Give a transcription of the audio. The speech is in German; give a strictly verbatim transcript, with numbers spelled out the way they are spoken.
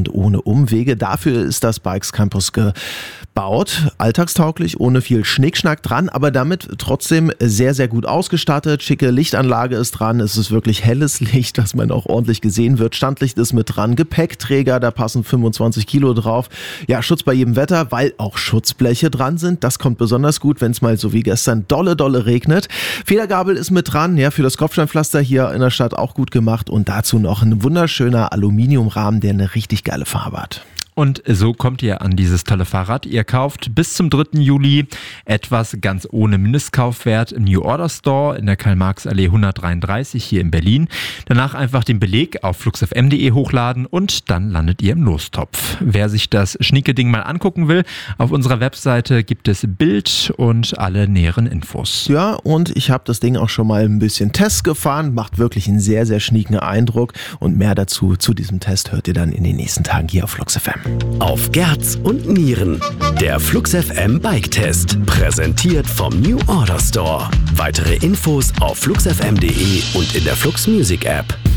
und ohne Umwege. Dafür ist das Bikes Campus gebaut, alltagstauglich, ohne viel Schnickschnack dran, aber damit trotzdem sehr, sehr gut ausgestattet. Schicke Lichtanlage ist dran, es ist wirklich helles Licht, dass man auch ordentlich gesehen wird. Standlicht ist mit dran, Gepäckträger, da passen fünfundzwanzig Kilo drauf. Ja, Schutz bei jedem Wetter, weil auch Schutzbleche dran sind. Das kommt besonders gut, wenn es mal so wie gestern dolle, dolle regnet. Federgabel ist mit dran, ja, für das Kopfsteinpflaster hier in der Stadt auch gut gemacht und dazu noch ein wunderschöner Aluminiumrahmen, der eine richtig geile Farbe hat. Und so kommt ihr an dieses tolle Fahrrad. Ihr kauft bis zum dritten Juli etwas ganz ohne Mindestkaufwert im New Order Store in der Karl-Marx-Allee hundertdreiunddreißig hier in Berlin. Danach einfach den Beleg auf flux f m punkt de hochladen und dann landet ihr im Lostopf. Wer sich das schnieke Ding mal angucken will, auf unserer Webseite gibt es Bild und alle näheren Infos. Ja, und ich habe das Ding auch schon mal ein bisschen Test gefahren. Macht wirklich einen sehr, sehr schnieken Eindruck. Und mehr dazu, zu diesem Test, hört ihr dann in den nächsten Tagen hier auf Flux F M. Auf Gerz und Nieren. Der Flux F M Bike Test. Präsentiert vom New Order Store. Weitere Infos auf flux f m punkt de und in der Flux Music App.